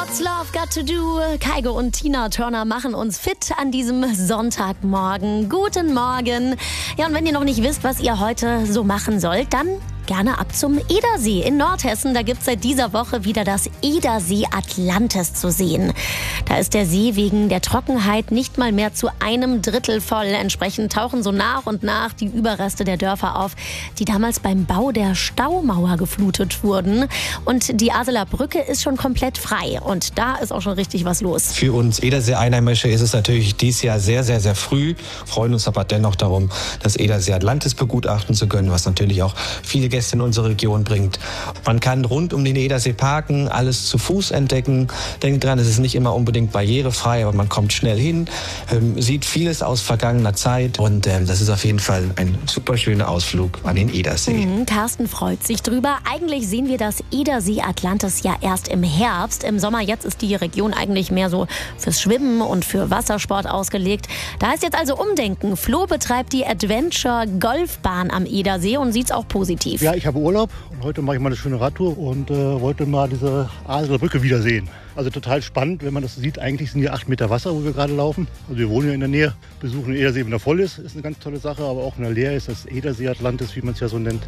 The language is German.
What's Love Got to Do? Kygo und Tina Turner machen uns fit an diesem Sonntagmorgen. Guten Morgen. Ja, und wenn ihr noch nicht wisst, was ihr heute so machen sollt, dann gerne ab zum Edersee in Nordhessen. Da gibt es seit dieser Woche wieder das Edersee Atlantis zu sehen. Da ist der See wegen der Trockenheit nicht mal mehr zu 1/3 voll. Entsprechend tauchen so nach und nach die Überreste der Dörfer auf, die damals beim Bau der Staumauer geflutet wurden. Und die Aseler Brücke ist schon komplett frei. Und da ist auch schon richtig was los. Für uns Edersee-Einheimische ist es natürlich dieses Jahr sehr, sehr, sehr früh. Freuen uns aber dennoch darum, das Edersee Atlantis begutachten zu können, was natürlich auch viele Gäste in unsere Region bringt. Man kann rund um den Edersee parken, alles zu Fuß entdecken. Denkt dran, es ist nicht immer unbedingt barrierefrei, aber man kommt schnell hin, sieht vieles aus vergangener Zeit und das ist auf jeden Fall ein super schöner Ausflug an den Edersee. Carsten freut sich drüber. Eigentlich sehen wir das Edersee Atlantis ja erst im Herbst. Im Sommer jetzt ist die Region eigentlich mehr so fürs Schwimmen und für Wassersport ausgelegt. Da ist jetzt also Umdenken. Flo betreibt die Adventure Golfbahn am Edersee und sieht es auch positiv. Ja, ich habe Urlaub und heute mache ich mal eine schöne Radtour und wollte mal diese Aseler Brücke wiedersehen. Also total spannend, wenn man das sieht. Eigentlich sind hier 8 Meter Wasser, wo wir gerade laufen. Also wir wohnen ja in der Nähe, besuchen den Edersee, wenn er voll ist eine ganz tolle Sache. Aber auch wenn er leer ist, das Edersee Atlantis, wie man es ja so nennt.